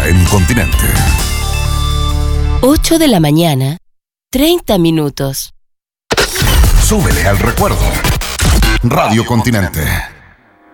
hora en Continente. 8 de la mañana, 30 minutos. Súbele al recuerdo. Radio Continente.